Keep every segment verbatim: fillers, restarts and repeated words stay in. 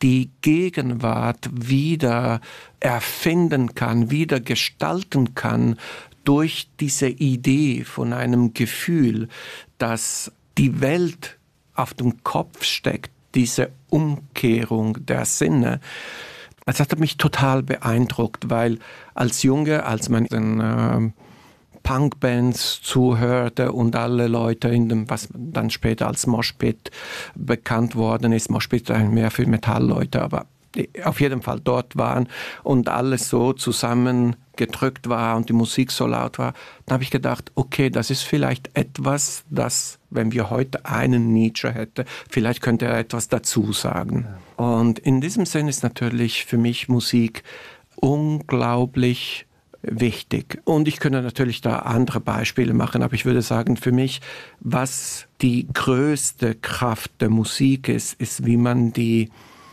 die Gegenwart wieder erfinden kann, wieder gestalten kann durch diese Idee von einem Gefühl, dass die Welt auf dem Kopf steckt, diese Umkehrung der Sinne. Das hat mich total beeindruckt, weil als Junge, als man den äh, Punkbands zuhörte und alle Leute in dem, was dann später als Moshpit bekannt worden ist, Moshpit ist mehr für Metallleute, aber auf jeden Fall dort waren und alles so zusammengedrückt war und die Musik so laut war, dann habe ich gedacht, okay, das ist vielleicht etwas, das, wenn wir heute einen Nietzsche hätten, vielleicht könnte er etwas dazu sagen. Ja. Und in diesem Sinne ist natürlich für mich Musik unglaublich wichtig. Und ich könnte natürlich da andere Beispiele machen, aber ich würde sagen, für mich, was die größte Kraft der Musik ist, ist, wie man die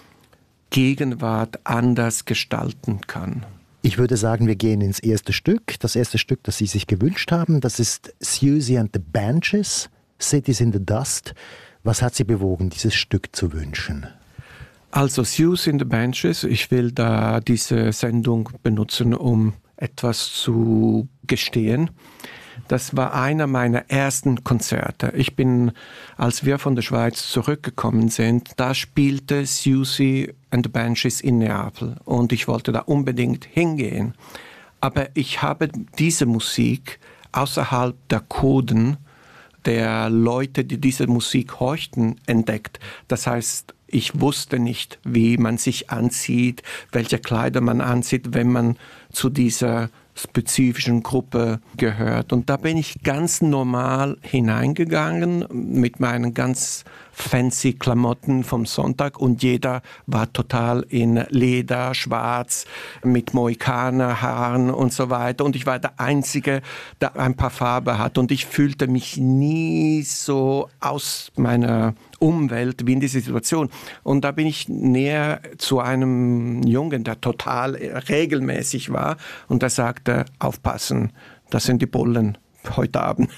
Gegenwart anders gestalten kann. Ich würde sagen, wir gehen ins erste Stück. Das erste Stück, das Sie sich gewünscht haben, das ist Siouxsie and the Banshees, Cities in the Dust. Was hat Sie bewogen, dieses Stück zu wünschen? Also Siouxsie and the Banshees, ich will da diese Sendung benutzen, um etwas zu gestehen. Das war einer meiner ersten Konzerte. Ich bin, als wir von der Schweiz zurückgekommen sind, da spielte Siouxsie and the Banshees in Neapel und ich wollte da unbedingt hingehen. Aber ich habe diese Musik außerhalb der Coden der Leute, die diese Musik horchten, entdeckt. Das heißt, ich wusste nicht, wie man sich anzieht, welche Kleider man anzieht, wenn man zu dieser spezifischen Gruppe gehört. Und da bin ich ganz normal hineingegangen mit meinen ganz fancy Klamotten vom Sonntag und jeder war total in Leder, schwarz, mit Mohikanerhaaren und so weiter. Und ich war der Einzige, der ein paar Farbe hat. Und ich fühlte mich nie so aus meiner Umwelt wie in dieser Situation. Und da bin ich näher zu einem Jungen, der total regelmäßig war und der sagte, aufpassen, das sind die Bullen heute Abend.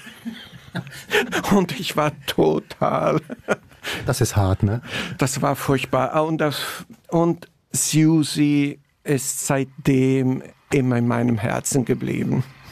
Und ich war total... Das ist hart, ne? Das war furchtbar. Und, das, und Siouxsie ist seitdem immer in meinem Herzen geblieben.